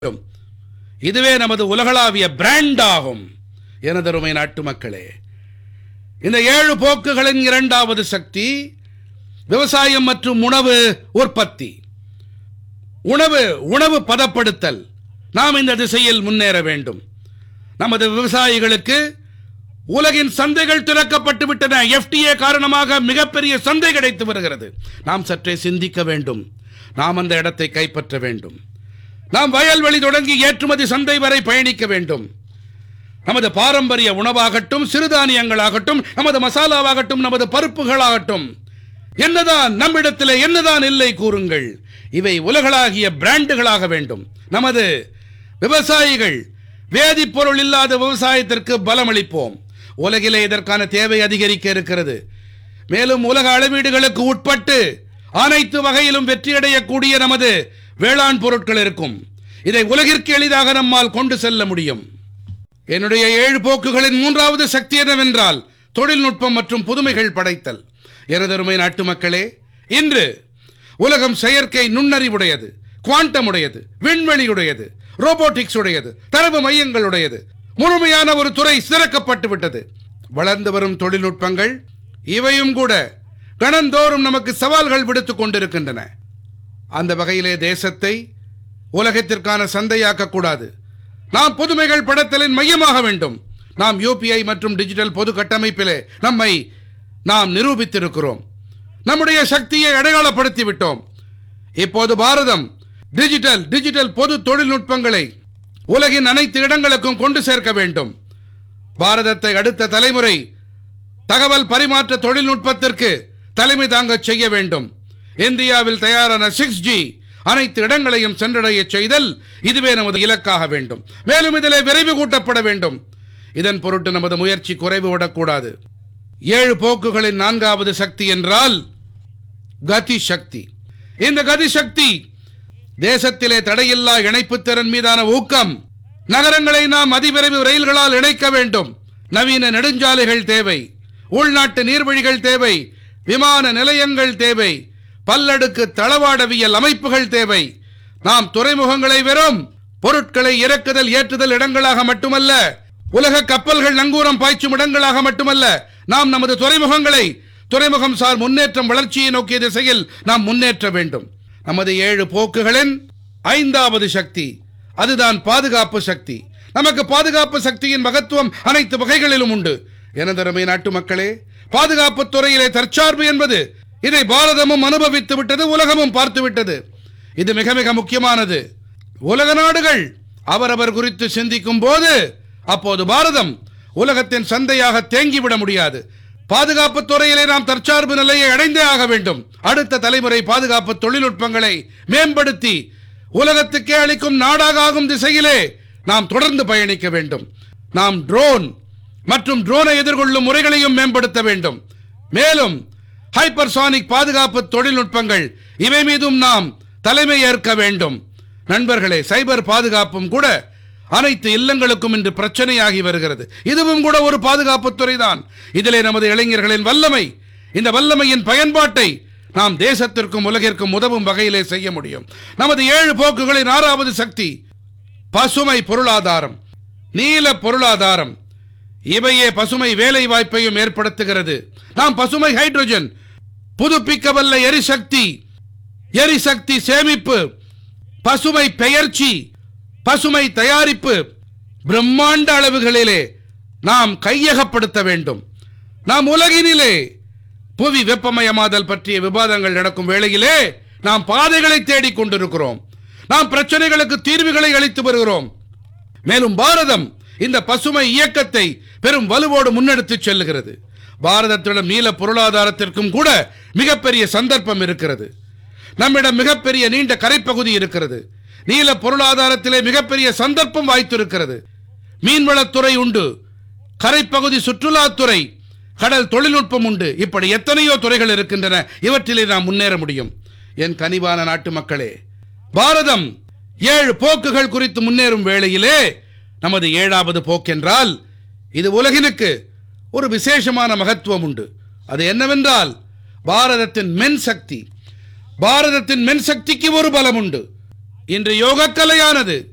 இதுவே நமது உலகளாவிய பிராண்ட் ஆகும். எனதருமை நாட்டு மக்களே, இந்த 7 போக்குகளின் இரண்டாவது சக்தி விவசாயம் மற்றும் உணவு உற்பத்தி, உணவு பதப்படுத்தல். நாம் இந்த திசையில் முன்னேற வேண்டும். நமது விவசாயிகளுக்கு உலகின் சந்தைகள் திறக்கப்பட்டு விட்டன. FTA காரணமாக மிகப்பெரிய சந்தை கிடைத்து வருகிறது. நாம் சற்றே சிந்திக்க வேண்டும். நாம் அந்த இடத்தை கைப்பற்ற வேண்டும். நாம் வயல்வெளி தொடங்கி ஏற்றுமதி சந்தை வரை பயணிக்க வேண்டும். நமது பாரம்பரிய உணவாகட்டும், சிறுதானியங்களாகட்டும், நமது மசாலாவாகட்டும், நமது பருப்புகளாகட்டும், என்னதான் நம்மிடத்திலே என்னதான் இல்லை கூறுங்கள். இவை உலகளாகிய பிராண்டுகளாக வேண்டும். நமது விவசாயிகள் வேதிப்பொருள் இல்லாத விவசாயத்திற்கு பலமளிப்போம். உலகிலே இதற்கான தேவை அதிகரிக்க இருக்கிறது. மேலும் உலக அளவீடுகளுக்கு உட்பட்டு அனைத்து வகையிலும் வெற்றியடையக்கூடிய நமது வேளாண் பொருட்கள் இருக்கும். இதை உலகிற்கு எளிதாக நம்மால் கொண்டு செல்ல முடியும். என்னுடைய 7 போக்குகளின் மூன்றாவது சக்தி என்னவென்றால் தொழில்நுட்பம் மற்றும் புதுமைகள் படைத்தல். எனதருமை நாட்டு மக்களே, இன்று உலகம் செயற்கை நுண்ணறிவுடையது, குவாண்டம் உடையது, விண்வெளியுடையது, ரோபோட்டிக்ஸ் உடையது, தரவு மையங்களுடையது. முழுமையான ஒரு துறை திறக்கப்பட்டு விட்டது. வளர்ந்து வரும் தொழில்நுட்பங்கள் இவையும் கூட கணந்தோறும் நமக்கு சவால்கள் விடுத்துக் கொண்டிருக்கின்றன. அந்த வகையிலே தேசத்தை உலகத்திற்கான சந்தையாக்க கூடாது. நாம் புதுமைகள் படைத்தலின் மையமாக வேண்டும். நாம் UPI மற்றும் டிஜிட்டல் பொது கட்டமைப்பிலே நம்மை நாம் நிரூபித்திருக்கிறோம். நம்முடைய சக்தியை அடையாளப்படுத்தி விட்டோம். இப்போது பாரதம் டிஜிட்டல் பொது தொழில்நுட்பங்களை உலகின் அனைத்து இடங்களுக்கும் கொண்டு சேர்க்க வேண்டும். பாரதத்தை அடுத்த தலைமுறை தகவல் பரிமாற்ற தொழில்நுட்பத்திற்கு தலைமை தாங்க செய்ய வேண்டும். இந்தியாவில் தயாரான 6G அனைத்து இடங்களையும் சென்றடைய செய்தல், இதுவே நமது இலக்காக வேண்டும். மேலும் இதிலே விரைவு கூட்டப்பட வேண்டும். இதன் பொருட்டு நமது முயற்சி குறைவு விடக்கூடாது. 7 போக்குகளின் 4வது சக்தி என்றால் கதி சக்தி. இந்த கதி சக்தி தேசத்திலே தடையில்லா இணைப்பு திறன் மீதான ஊக்கம். நகரங்களை நாம் அதிவிரைவு ரயில்களால் இணைக்க வேண்டும். நவீன நெடுஞ்சாலைகள் தேவை, உள்நாட்டு நீர்வழிகள் தேவை, விமான நிலையங்கள் தேவை, பல்லடுக்கு தளவாடவியல் அமைப்புகள் தேவை. நாம் துறைமுகங்களை வெறும் பொருட்களை இறக்குதல் ஏற்றுதல் இடங்களாக மட்டுமல்ல, உலக கப்பல்கள் நங்கூரம் பாய்ச்சும் இடங்களாக மட்டுமல்ல, நாம் நமது துறைமுகம் சார் முன்னேற்றம் வளர்ச்சியை நோக்கிய திசையில் நாம் முன்னேற்ற வேண்டும். நமது 7 போக்குகளின் 5வது சக்தி அதுதான் பாதுகாப்பு சக்தி. நமக்கு பாதுகாப்பு சக்தியின் மகத்துவம் அனைத்து வகைகளிலும் உண்டு. எனதருமை நாட்டு மக்களே, பாதுகாப்பு துறையிலே தற்சார்பு என்பது இதை பாரதமும் அனுபவித்து விட்டது, உலகமும் பார்த்து விட்டது. இது மிக மிக முக்கியமானது. உலக நாடுகள் அவரவர் குறித்து சிந்திக்கும் போது அப்போது பாரதம் உலகத்தின் சந்தையாக தேங்கிவிட முடியாது. பாதுகாப்பு துறையிலே நாம் தற்சார்பு நிலையை அடைந்தே ஆக வேண்டும். அடுத்த தலைமுறை பாதுகாப்பு தொழில்நுட்பங்களை மேம்படுத்தி உலகத்துக்கே அளிக்கும் நாடாக ஆகும் திசையிலே நாம் தொடர்ந்து பயணிக்க வேண்டும். நாம் ட்ரோனை எதிர்கொள்ளும் முறைகளையும் மேம்படுத்த வேண்டும். மேலும் ஹைப்பர்சானிக் பாதுகாப்பு தொழில்நுட்பங்கள் இவை மீதும் நாம் தலைமை ஏற்க வேண்டும். நண்பர்களே, சைபர் பாதுகாப்பும் கூட அனைத்து இல்லங்களுக்கும் இன்று பிரச்சனையாகி வருகிறது. இதுவும் கூட ஒரு பாதுகாப்பு துறைதான். இதிலே நமது இளைஞர்களின் வல்லமை, இந்த வல்லமையின் பயன்பாட்டை நாம் தேசத்திற்கும் உலகிற்கும் உதவும் வகையிலே செய்ய முடியும். நமது 7 போக்குகளின் 6வது சக்தி பசுமை பொருளாதாரம், நீல பொருளாதாரம். இவையே பசுமை வேலை வாய்ப்பையும் ஏற்படுத்துகிறது. நாம் பசுமை ஹைட்ரஜன், புதுப்பிக்கவல்ல எரிசக்தி சேமிப்பு, பசுமை பெயர்ச்சி, பசுமை தயாரிப்பு பிரம்மாண்ட அளவுகளிலே நாம் கையகப்படுத்த வேண்டும். நாம் உலகினிலே புவி வெப்பமயமாதல் பற்றிய விவாதங்கள் நடக்கும் வேளையிலே நாம் பாதைகளை தேடிக் கொண்டிருக்கிறோம். நாம் பிரச்சனைகளுக்கு தீர்வுகளை அளித்து வருகிறோம். மேலும் பாரதம் இந்த பசுமை இயக்கத்தை பெரும் வலுவோடு முன்னெடுத்துச் செல்லுகிறது. பாரதத்திடம் நீல பொருளாதாரத்திற்கும் கூட மிகப்பெரிய சந்தர்ப்பம் இருக்கிறது. நம்மிடம் மிகப்பெரிய நீண்ட கரைப்பகுதி இருக்கிறது. நீல பொருளாதாரத்திலே மிகப்பெரிய சந்தர்ப்பம் வாய்த்திருக்கிறது. மீன்வளத்துறை உண்டு, கரைப்பகுதி சுற்றுலாத்துறை, கடல் தொழில்நுட்பம் உண்டு. இப்படி எத்தனையோ துறைகள் இருக்கின்றன. இவற்றிலே நாம் முன்னேற முடியும். என் கனிவான நாட்டு மக்களே, பாரதம் 7 போக்குகள் குறித்து முன்னேறும் வேளையிலே நமது 7வது போக்கென்றால் இது உலகினுக்கு ஒரு விசேஷமான மகத்துவம் உண்டு. அது என்னவென்றால் பாரதத்தின் மென் சக்தி. பாரதத்தின் மென் சக்திக்கு ஒரு பலம் உண்டு. இன்று யோகக்கலையானது